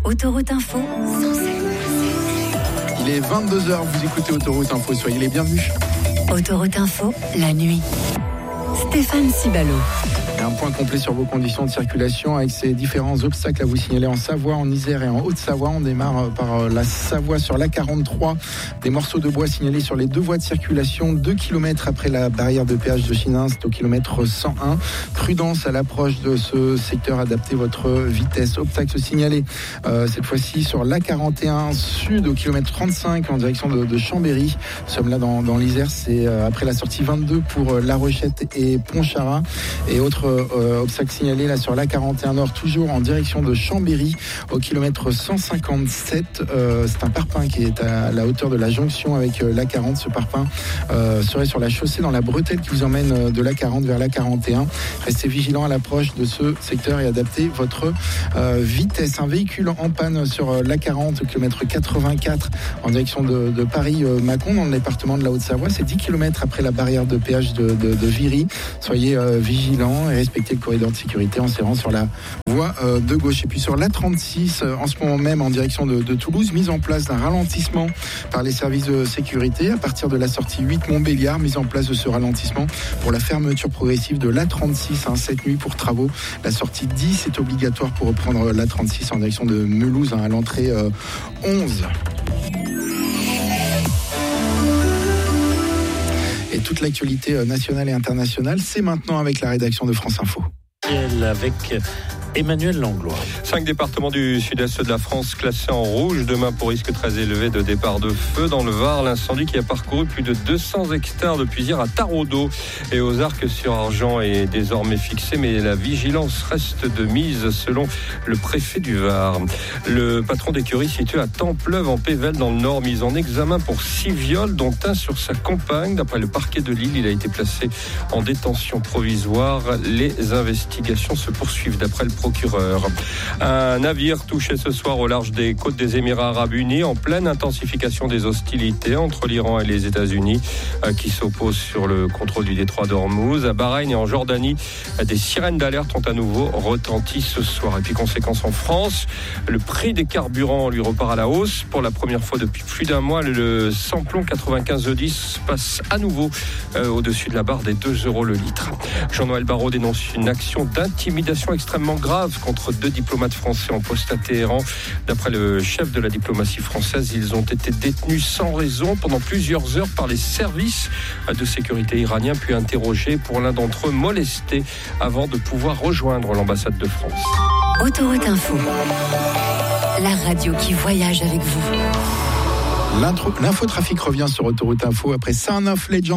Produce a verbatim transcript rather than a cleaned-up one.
Autoroute Info, Il est vingt-deux heures, vous écoutez Autoroute Info, soyez les bienvenus. Autoroute Info, la nuit. Stéphane Cibalo. Et un point complet sur vos conditions de circulation avec ces différents obstacles à vous signaler en Savoie, en Isère et en Haute-Savoie. On démarre par la Savoie sur l'A quarante-trois. Des morceaux de bois signalés sur les deux voies de circulation, deux kilomètres après la barrière de péage de Chinins, au kilomètre cent un. Prudence à l'approche de ce secteur, adaptez votre vitesse. Obstacle signalé euh, cette fois-ci sur l'A quarante et un sud au kilomètre trente-cinq en direction de, de Chambéry. Nous sommes là dans, dans l'Isère, c'est euh, après la sortie vingt-deux pour La Rochette et Pontcharrat. Et autre Euh, obstacle signalé là sur l'A quarante et un Nord, toujours en direction de Chambéry au kilomètre cent cinquante-sept. Euh, c'est un parpaing qui est à la hauteur de la jonction avec euh, l'A quarante. Ce parpaing euh, serait sur la chaussée dans la bretelle qui vous emmène euh, de l'A quarante vers l'A quarante et un. Restez vigilant à l'approche de ce secteur et adaptez votre euh, vitesse. Un véhicule en panne sur euh, l'A quarante au kilomètre quatre-vingt-quatre en direction de, de Paris-Mâcon dans le département de la Haute-Savoie. C'est dix kilomètres après la barrière de péage de, de, de Viry. Soyez euh, vigilants et respecter le corridor de sécurité en serrant sur la voie euh, de gauche. Et puis sur l'A trente-six, euh, en ce moment même en direction de, de Toulouse, mise en place d'un ralentissement par les services de sécurité à partir de la sortie huit Montbéliard, mise en place de ce ralentissement pour la fermeture progressive de l'A trente-six hein, cette nuit pour travaux. La sortie dix est obligatoire pour reprendre l'A trente-six en direction de Mulhouse hein, à l'entrée euh, onze. Et toute l'actualité nationale et internationale, c'est maintenant avec la rédaction de France Info. Avec Emmanuel Langlois. Cinq départements du sud-est de la France classés en rouge demain pour risque très élevé de départ de feu. Dans le Var, l'incendie qui a parcouru plus de deux cents hectares depuis hier à Taraudot et aux Arcs-sur-Argent est désormais fixé, mais la vigilance reste de mise selon le préfet du Var. Le patron d'écurie situé à Templeuve en Pével dans le Nord, mis en examen pour six viols, dont un sur sa compagne. D'après le parquet de Lille, il a été placé en détention provisoire. Les investigations se poursuivent d'après le procureur. Un navire touché ce soir au large des côtes des Émirats arabes unis en pleine intensification des hostilités entre l'Iran et les États-Unis qui s'opposent sur le contrôle du détroit d'Ormuz. À Bahreïn et en Jordanie, des sirènes d'alerte ont à nouveau retenti ce soir. Et puis conséquence en France, le prix des carburants lui repart à la hausse. Pour la première fois depuis plus d'un mois, le samplon quatre-vingt-quinze E dix passe à nouveau euh, au-dessus de la barre des deux euros le litre. Jean-Noël Barrot dénonce une action d'intimidation extrêmement grave contre deux diplomates français en poste à Téhéran. D'après le chef de la diplomatie française, ils ont été détenus sans raison pendant plusieurs heures par les services de sécurité iraniens, puis interrogés, pour l'un d'entre eux molestés avant de pouvoir rejoindre l'ambassade de France. Autoroute Info, la radio qui voyage avec vous. L'info trafic revient sur Autoroute Info après Son of Legend.